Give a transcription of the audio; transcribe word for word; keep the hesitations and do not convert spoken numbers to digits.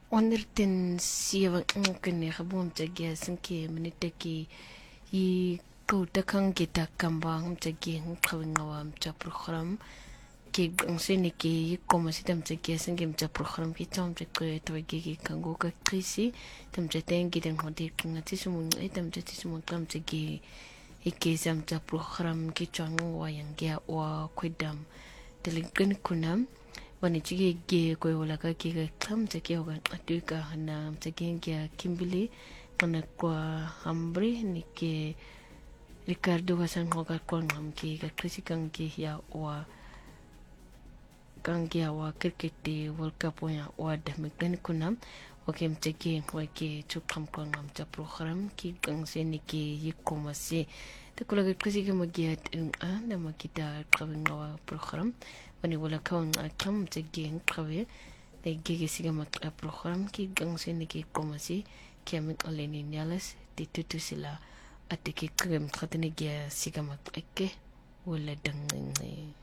honderdtien sewe nkene gebom tagi sinke miniteki yi kouta kan kita kambang tagi ngawam cha program ki nsene ki yi koma sitam tagi sinke mcha program ki tom tagi tagi kango ka krisi tam tengi den hodi ngati sumun etam tati sumun kam tagi iki sam cha program ki chango wayang ya wa kwedam telinkan kunam wani chige ge ko wala ka ki ga kam chake ho ga atuka na chake ge kimbili kana kwa hambre ni ke Ricardo Gasan ho ga kwa ngam ki ga krisikang ki ya wa kang ya wa cricket world cup ya wa da mekan kunam okem chake ho ke chukam kwa ngam cha program ki kang se ni ke yikomase te kula ga krisike magiat a na makita kawinga program wani wala kawan akam tageng kawe de gege siga mak program ki gang sene ki komasi ki amit aleni nyalas di tutu sila atike krem khatene ge siga mak eke wala dang